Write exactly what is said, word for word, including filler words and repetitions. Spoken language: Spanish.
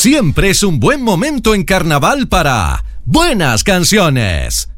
Siempre es un buen momento en carnaval para buenas canciones.